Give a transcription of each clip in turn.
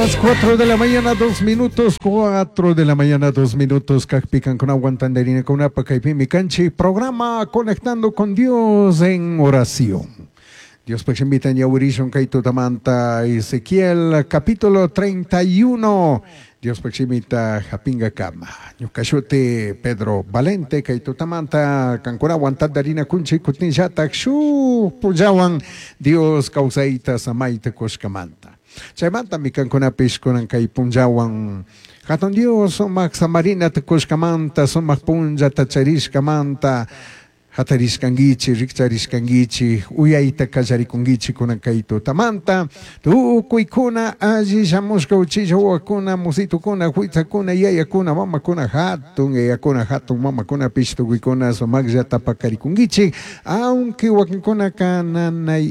las 4 de la mañana, 2 minutos, 4 de la mañana, 2 minutos, Cacpican con Aguantanderina con Apacaipi Canchi, programa Conectando con Dios en oración. Dios pues invita a Yaurishon Kaito Tamanta, Ezequiel, capítulo 31. Dios pues invita a Japinga Kama, Yucachote Pedro Valente, Kaito Tamanta, Cancora Aguantanderina Kunchi, Kutinjata, Xu, Pujawan, Dios Causaita Samaita Koshkamanta. Chaymanta mi kankunapish kunan kay punjawan katon Dios somak samarina tukushkamanta somak punja tacharishkamanta hatarishkangichi rikcharishkangichi uyaita kallarikungichi kunan kayto tamanta tu kuykuna alli shamushka uchilla wakuna musitukuna huitzakuna yayakuna mamakuna hatun yayakuna mamakuna pishtukuykuna somaklla tapakarikungichi aunque wakinkuna kananay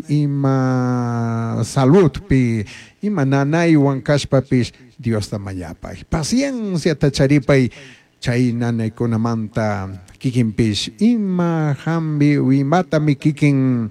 ima saludpi ima nanaywan kashpapish Dios tamayapay paciencia tacharipay chay nanaykunamanta kikinpish ima hambi imata mi kikin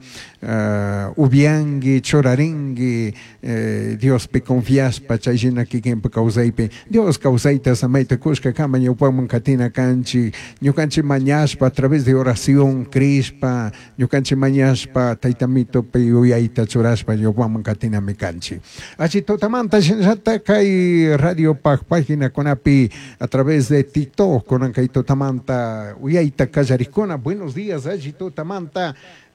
ubiangi choraringi Dios pe confiaspa chayjina kikin pe causaipe Dios causaita samaita kushka kama ñupaman katina kanchi ñukanchi mañashpa a través de oración crispa ñukanchi mañashpa taitamito pe uyaita chorashpa ñupaman katina mi kanchi achi totamanta shinjata kay radio página konapi a través de TikTok konan kay totamanta uyaita kallarikona buenos días achi totamanta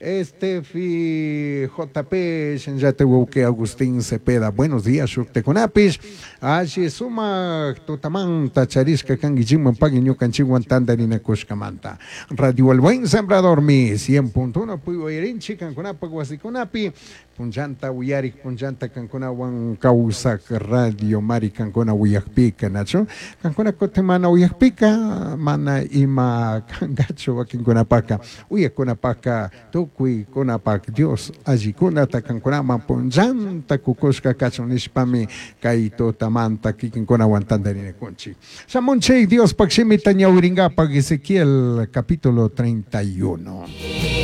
Estefi JP Shenjate Wauke Agustín Cepeda buenos días Shukte Konapis Ashi Suma Totamanta Charisca Kangijiman Paguiño Canchiguantandarina Kushkamanta Radio El Buen Sembrador Mi 100.1 Puyo Irinchi Canconapa Guasikonapi Punjanta Uyarik Punjanta Canconawan Causac Radio Mari Cancona Uyakpica Nacho Cancona Cotemana Uyakpica Mana Ima Cangacho Wakinconapaka Uyaconapaka Kui Konapak Dios allí kunata kankunama ponjanta kukoshka kachonishpami kaito tamanta kikin konawantandarine konchi. Shamonche Dios pakshimita ñauringa pag Ezequiel capítulo 31.